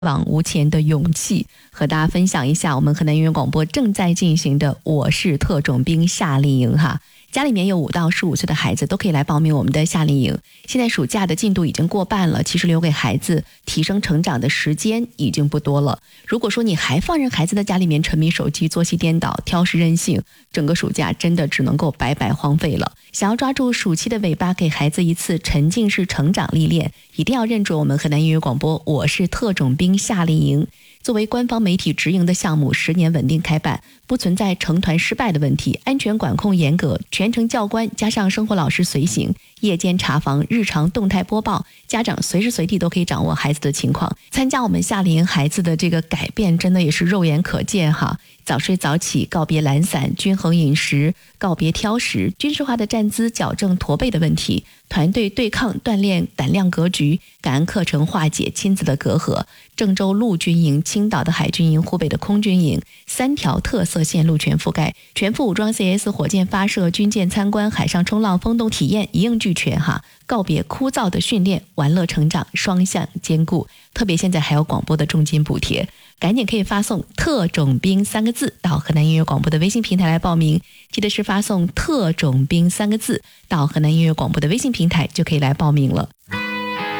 往无前的勇气，和大家分享一下我们河南音乐广播正在进行的我是特种兵夏令营哈。家里面有5到15岁的孩子都可以来报名我们的夏令营。现在暑假的进度已经过半了，其实留给孩子提升成长的时间已经不多了。如果说你还放任孩子在家里面沉迷手机、作息颠倒、挑食任性，整个暑假真的只能够白白荒废了。想要抓住暑期的尾巴，给孩子一次沉浸式成长历练，一定要认准我们河南音乐广播我是特种兵夏令营。作为官方媒体直营的项目，10年稳定开办，不存在成团失败的问题，安全管控严格，全程教官加上生活老师随行，夜间查房，日常动态播报，家长随时随地都可以掌握孩子的情况。参加我们夏令营，孩子的这个改变真的也是肉眼可见哈。早睡早起，告别懒散，均衡饮食，告别挑食，军事化的站姿矫正驼背的问题，团队对抗锻炼胆量格局，感恩课程化解亲子的隔阂。郑州陆军营、青岛的海军营、湖北的空军营，3条特色线路全覆盖，全副武装 CS 火箭发射、军舰参观、海上冲浪、风洞体验一应俱全哈。告别枯燥的训练，玩乐成长，双向兼顾。特别现在还有广播的重金补贴，赶紧可以发送特种兵3个字到河南音乐广播的微信平台来报名，记得是发送特种兵3个字到河南音乐广播的微信平台就可以来报名了。